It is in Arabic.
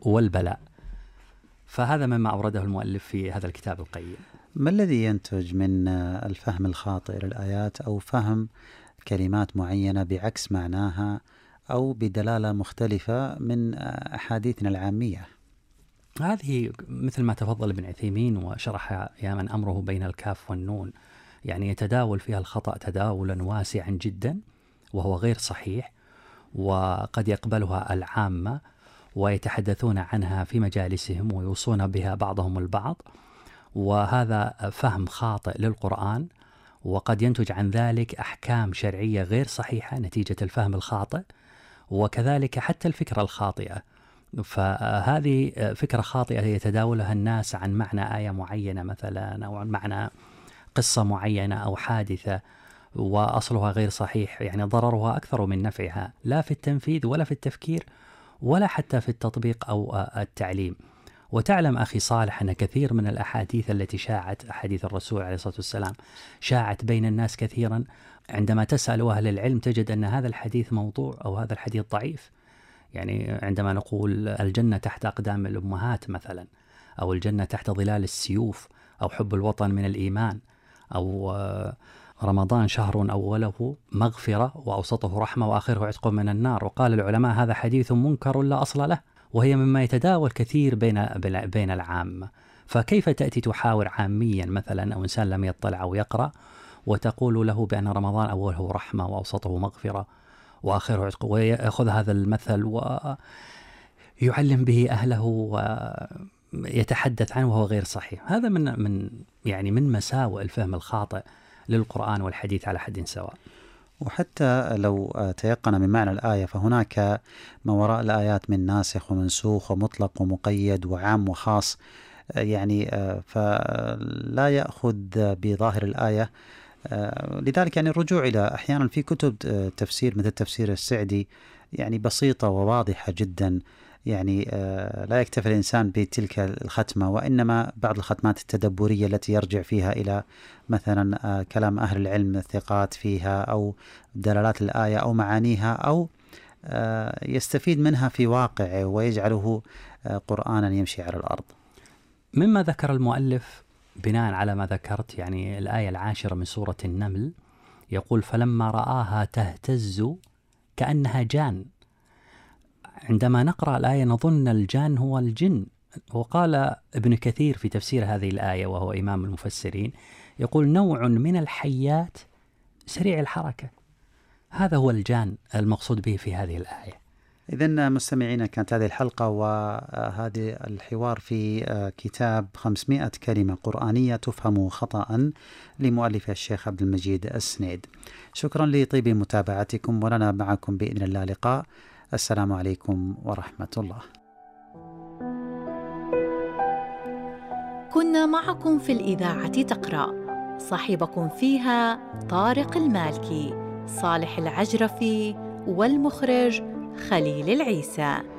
والبلاء. فهذا مما أورده المؤلف في هذا الكتاب القيم. ما الذي ينتج من الفهم الخاطئ للآيات أو فهم كلمات معينة بعكس معناها أو بدلالة مختلفة من أحاديثنا العامية؟ هذه مثل ما تفضل ابن عثيمين وشرح يا من أمره بين الكاف والنون، يعني يتداول فيها الخطأ تداولا واسعا جدا وهو غير صحيح، وقد يقبلها العامة ويتحدثون عنها في مجالسهم ويوصون بها بعضهم البعض، وهذا فهم خاطئ للقرآن، وقد ينتج عن ذلك أحكام شرعية غير صحيحة نتيجة الفهم الخاطئ، وكذلك حتى الفكرة الخاطئة. فهذه فكرة خاطئة يتداولها الناس عن معنى آية معينة مثلا، أو عن معنى قصة معينة أو حادثة، وأصلها غير صحيح، يعني ضررها أكثر من نفعها، لا في التنفيذ ولا في التفكير ولا حتى في التطبيق أو التعليم. وتعلم أخي صالح أن كثير من الأحاديث التي شاعت، أحاديث الرسول عليه الصلاة والسلام، شاعت بين الناس كثيرا، عندما تسأل أهل العلم تجد أن هذا الحديث موضوع أو هذا الحديث ضعيف. يعني عندما نقول الجنة تحت أقدام الأمهات مثلا، أو الجنة تحت ظلال السيوف، أو حب الوطن من الإيمان، أو رمضان شهر أوله مغفرة وأوسطه رحمة وآخره عتق من النار، وقال العلماء هذا حديث منكر لا أصل له، وهي مما يتداول كثير بين العامة. فكيف تأتي تحاور عاميا مثلا أو إنسان لم يطلع أو يقرأ وتقول له بأن رمضان أوله رحمة وأوسطه مغفرة وآخره عتق، ويأخذ هذا المثل ويعلم به أهله ويتحدث عنه وهو غير صحيح؟ هذا من مساوئ الفهم الخاطئ للقرآن والحديث على حد سواء. وحتى لو تيقن من معنى الآية فهناك ما وراء الآيات من ناسخ ومنسوخ ومطلق ومقيد وعام وخاص، يعني فلا يأخذ بظاهر الآية. لذلك يعني الرجوع إلى أحيانا في كتب تفسير مثل تفسير السعدي يعني بسيطة وواضحة جدا، يعني لا يكتفي الإنسان بتلك الختمة، وإنما بعض الختمات التدبرية التي يرجع فيها إلى مثلا كلام أهل العلم الثقات فيها أو دلالات الآية أو معانيها، أو يستفيد منها في واقعه ويجعله قرآنا يمشي على الأرض. مما ذكر المؤلف بناء على ما ذكرت، يعني الآية 10 من سورة النمل يقول فلما رآها تهتز كأنها جان. عندما نقرأ الآية نظن الجان هو الجن، وقال ابن كثير في تفسير هذه الآية وهو إمام المفسرين يقول نوع من الحيات سريع الحركة، هذا هو الجان المقصود به في هذه الآية. إذن مستمعينا، كانت هذه الحلقة وهذه الحوار في كتاب 500 كلمة قرآنية تفهم خطأ لمؤلف الشيخ عبد المجيد السنيد. شكرا لطيب متابعتكم، ولنا معكم بإذن الله لقاء. السلام عليكم ورحمة الله. كنا معكم في الإذاعة تقرأ، صاحبكم فيها طارق المالكي، صالح العجرفي، والمخرج خليل العيسى.